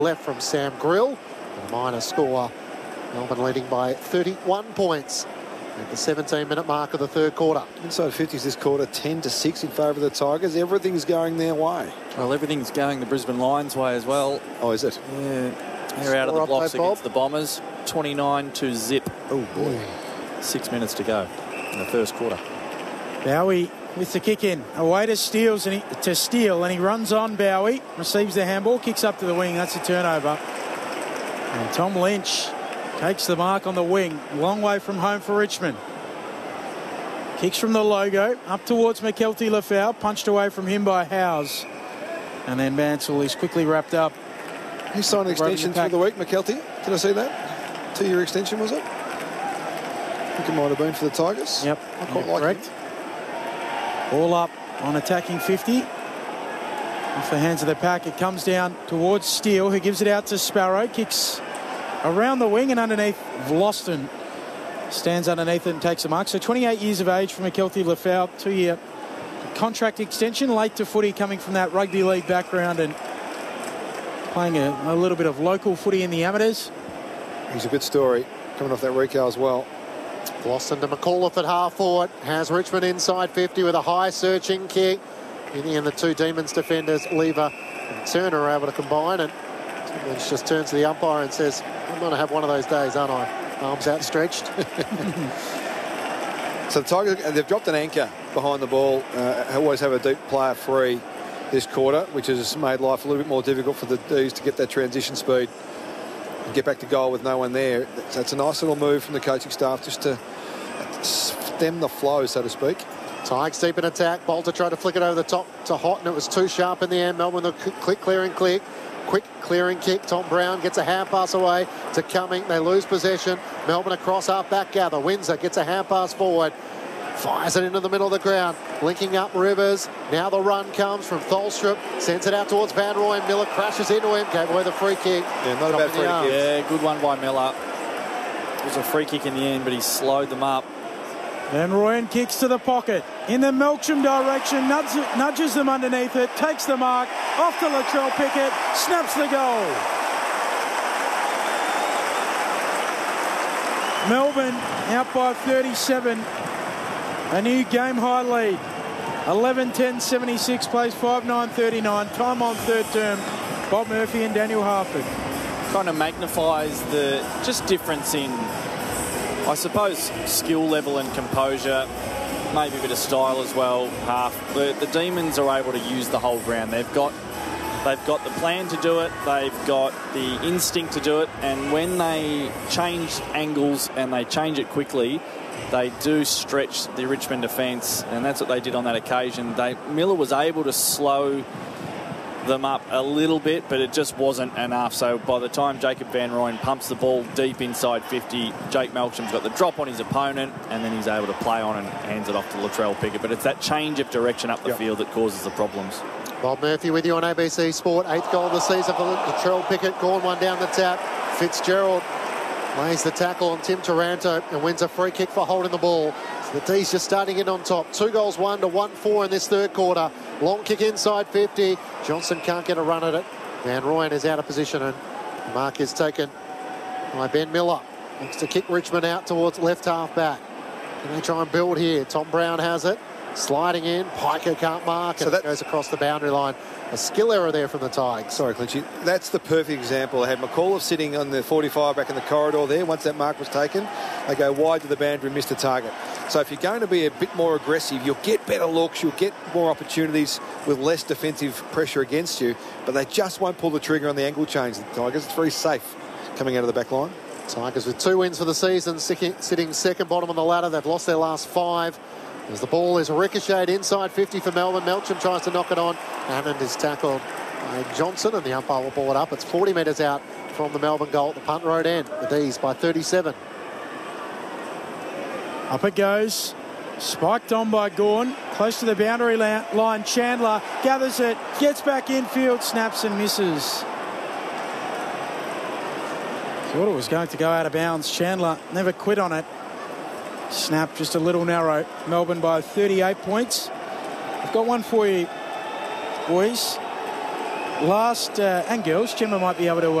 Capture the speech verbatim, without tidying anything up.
left from Sam Grill. A minor score. Melbourne leading by thirty-one points at the seventeen minute mark of the third quarter. Inside fifties this quarter, ten to six in favour of the Tigers. Everything's going their way. Well, everything's going the Brisbane Lions way as well. Oh, is it? Yeah. They're out of the blocks against the Bombers. twenty-nine to zip. Oh, boy. Six minutes to go in the first quarter. Bowie with the kick in. Away to Steele, and he, to Steele, and he runs on Bowie. Receives the handball, kicks up to the wing. That's a turnover. And Tom Lynch takes the mark on the wing. Long way from home for Richmond. Kicks from the logo. Up towards McKelty Lafau. Punched away from him by Howes. And then Mansell is quickly wrapped up. He signed an extension for the week, McKelty. Did I see that? Two-year extension, was it? I think it might have been for the Tigers. Yep. I quite yeah, like correct. it. All up on attacking fifty. Off the hands of the pack, it comes down towards Steele, who gives it out to Sparrow. Kicks around the wing and underneath. Vlosten stands underneath it and takes the mark. So twenty-eight years of age for McKelty Lafau. Two-year contract extension. Late to footy, coming from that rugby league background and playing a, a little bit of local footy in the amateurs. He's a good story, coming off that Rico as well. Vlosten to McAuliffe at half forward. Has Richmond inside fifty with a high searching kick. In the end, the two Demons defenders, Lever and Turner, are able to combine, and Lynch just turns to the umpire and says, I'm going to have one of those days, aren't I? Arms outstretched. So the Tigers, they've dropped an anchor behind the ball. Uh, always have a deep player free this quarter, which has made life a little bit more difficult for the D's to get that transition speed and get back to goal with no one there. So it's a nice little move from the coaching staff just to stem the flow, so to speak. Tigers deep in attack. Bolter tried to flick it over the top to Hott, and it was too sharp in the end. Melbourne, the quick clearing click. Quick clearing kick. Tom Brown gets a hand pass away to Cumming. They lose possession. Melbourne across half back gather. Windsor gets a hand pass forward. Fires it into the middle of the ground. Linking up Rivers. Now the run comes from Tholstrup. Sends it out towards Van Rooyen. Miller crashes into him. Gave away the free kick. Yeah, not a bad free kick. Yeah, good one by Miller. It was a free kick in the end, but he slowed them up. Van Rooyen kicks to the pocket. In the Melksham direction. Nudges, nudges them underneath it. Takes the mark. Off to Latrell Pickett. Snaps the goal. Melbourne out by thirty-seven. A new game high lead. eleven ten seventy-six plays five nine thirty-nine. Time on third term. Bob Murphy and Daniel Harford. Kind of magnifies the just difference in, I suppose, skill level and composure. Maybe a bit of style as well. Half the, the Demons are able to use the whole ground. They've got they've got the plan to do it. They've got the instinct to do it. And when they change angles and they change it quickly, they do stretch the Richmond defence, and that's what they did on that occasion. They Miller was able to slow them up a little bit, but it just wasn't enough. So by the time Jacob Van Rooyen pumps the ball deep inside fifty, Jake Melksham's got the drop on his opponent, and then he's able to play on and hands it off to Latrell Pickett. But it's that change of direction up the yep. field that causes the problems. Bob Murphy with you on A B C Sport. Eighth goal of the season for Latrell Pickett. Gone one down the tap. Fitzgerald lays the tackle on Tim Taranto and wins a free kick for holding the ball. So the D's just starting in on top. Two goals, one to one four in this third quarter. Long kick inside fifty. Johnson can't get a run at it. Van Rooyen is out of position, and the mark is taken by Ben Miller. Looks to kick Richmond out towards left half back. Can they try and build here? Tom Brown has it. Sliding in. Piker can't mark, and so that it goes across the boundary line. A skill error there from the Tigers. Sorry, Clinchy. That's the perfect example. They had McAuliffe sitting on the forty-five back in the corridor there. Once that mark was taken, they go wide to the boundary and miss the target. So if you're going to be a bit more aggressive, you'll get better looks, you'll get more opportunities with less defensive pressure against you, but they just won't pull the trigger on the angle change, the Tigers. It's very safe coming out of the back line. Tigers with two wins for the season, sitting second bottom on the ladder. They've lost their last five. As the ball is ricocheted inside fifty for Melbourne. Melksham tries to knock it on. Hammond is tackled by Johnson, and the umpire will ball it up. It's forty metres out from the Melbourne goal at the punt road end. The D's by thirty-seven. Up it goes. Spiked on by Gawn. Close to the boundary line. Chandler gathers it. Gets back infield. Snaps and misses. Thought it was going to go out of bounds. Chandler never quit on it. Snap just a little narrow. Melbourne by thirty-eight points. I've got one for you, boys. last, uh, and girls, Gemma might be able to